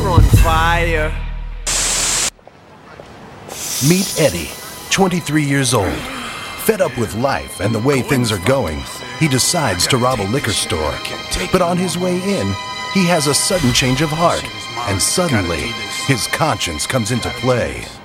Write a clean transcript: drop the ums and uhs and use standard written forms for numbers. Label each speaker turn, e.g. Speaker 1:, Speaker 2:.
Speaker 1: You're on fire.
Speaker 2: Meet Eddie, 23 years old. Fed up with life and the way things are going, he decides to rob a liquor store. But on his way in, he has a sudden change of heart, and suddenly, his conscience comes into play.